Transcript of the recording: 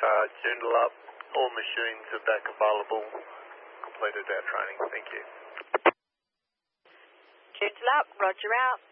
Joondalup, all machines are back available. Completed our training. Thank you. Joondalup, roger out.